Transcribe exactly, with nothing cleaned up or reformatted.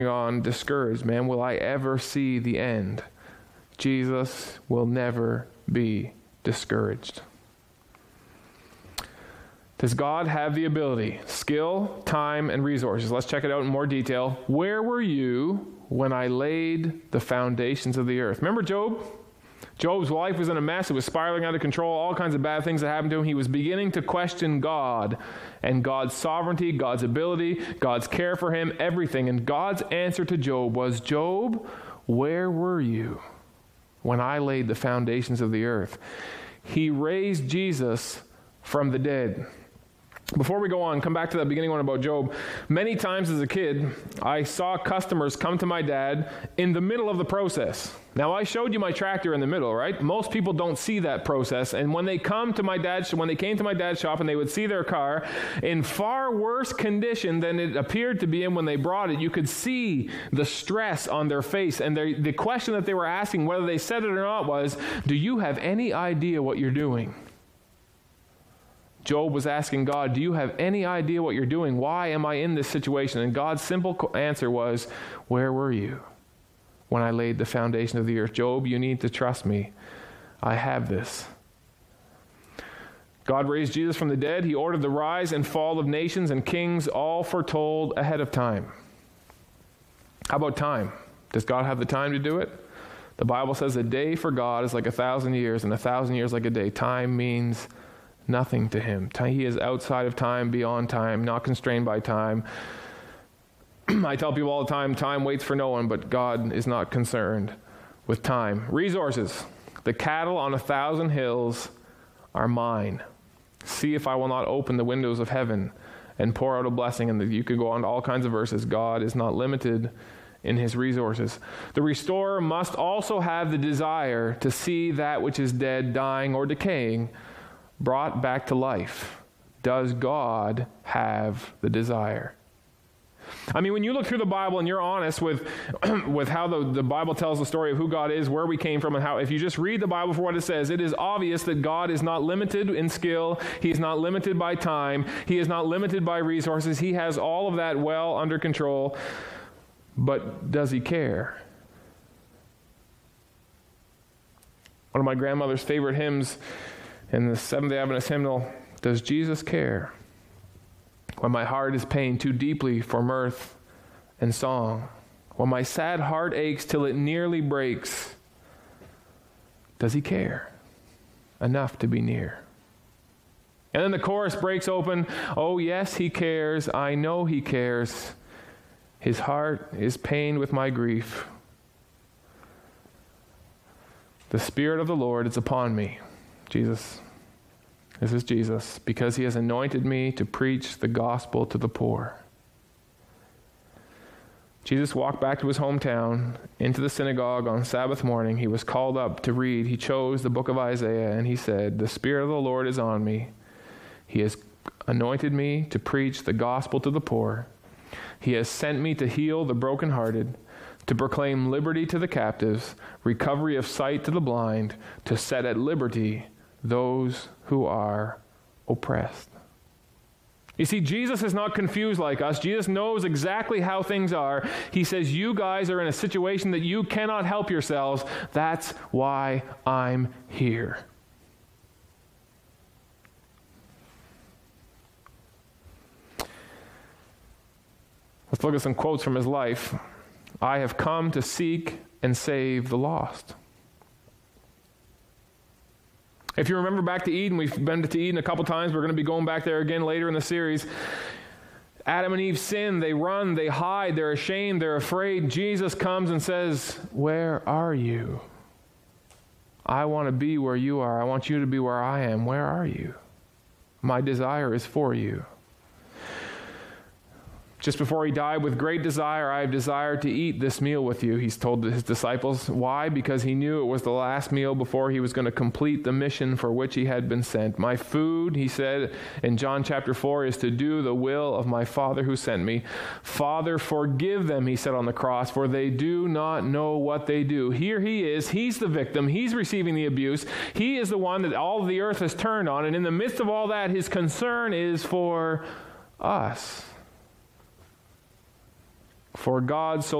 on discouraged, man, will I ever see the end? Jesus will never be discouraged. Does God have the ability, skill, time, and resources? Let's check it out in more detail. Where were you when I laid the foundations of the earth? Remember Job? Job's life was in a mess. It was spiraling out of control. All kinds of bad things that happened to him. He was beginning to question God and God's sovereignty, God's ability, God's care for him, everything. And God's answer to Job was, Job, where were you when I laid the foundations of the earth? He raised Jesus from the dead. Before we go on, come back to that beginning one about Job. Many times as a kid, I saw customers come to my dad in the middle of the process. Now, I showed you my tractor in the middle, right? Most people don't see that process. And when they come to my dad's, when they came to my dad's shop and they would see their car in far worse condition than it appeared to be in when they brought it, you could see the stress on their face. And the question that they were asking, whether they said it or not, was, do you have any idea what you're doing? Job was asking God, do you have any idea what you're doing? Why am I in this situation? And God's simple answer was, where were you when I laid the foundation of the earth? Job, you need to trust me. I have this. God raised Jesus from the dead. He ordered the rise and fall of nations and kings, all foretold ahead of time. How about time? Does God have the time to do it? The Bible says a day for God is like a thousand years, and a thousand years like a day. Time means nothing to him. He is outside of time, beyond time, not constrained by time. I tell people all the time, time waits for no one, but God is not concerned with time. Resources. The cattle on a thousand hills are mine. See if I will not open the windows of heaven and pour out a blessing. And you could go on to all kinds of verses. God is not limited in his resources. The restorer must also have the desire to see that which is dead, dying, or decaying brought back to life. Does God have the desire? I mean, when you look through the Bible and you're honest with with how the, the Bible tells the story of who God is, where we came from, and how, if you just read the Bible for what it says, it is obvious that God is not limited in skill. He is not limited by time. He is not limited by resources. He has all of that well under control. But does he care? One of my grandmother's favorite hymns in the Seventh-day Adventist hymnal, does Jesus care when my heart is pained too deeply for mirth and song? When my sad heart aches till it nearly breaks, does he care enough to be near? And then the chorus breaks open, oh yes, he cares, I know he cares. His heart is pained with my grief. The Spirit of the Lord is upon me. Jesus, this is Jesus, because he has anointed me to preach the gospel to the poor. Jesus walked back to his hometown, into the synagogue on Sabbath morning. He was called up to read. He chose the book of Isaiah, and he said, the Spirit of the Lord is on me. He has anointed me to preach the gospel to the poor. He has sent me to heal the brokenhearted, to proclaim liberty to the captives, recovery of sight to the blind, to set at liberty those who are oppressed. You see, Jesus is not confused like us. Jesus knows exactly how things are. He says, you guys are in a situation that you cannot help yourselves. That's why I'm here. Let's look at some quotes from his life. I have come to seek and save the lost. If you remember back to Eden, we've been to Eden a couple times. We're going to be going back there again later in the series. Adam and Eve sin. They run. They hide. They're ashamed. They're afraid. Jesus comes and says, where are you? I want to be where you are. I want you to be where I am. Where are you? My desire is for you. Just before he died, with great desire, I have desired to eat this meal with you, he's told his disciples. Why? Because he knew it was the last meal before he was going to complete the mission for which he had been sent. My food, he said in John chapter four, is to do the will of my Father who sent me. Father, forgive them, he said on the cross, for they do not know what they do. Here he is. He's the victim. He's receiving the abuse. He is the one that all of the earth has turned on. And in the midst of all that, his concern is for us. For God so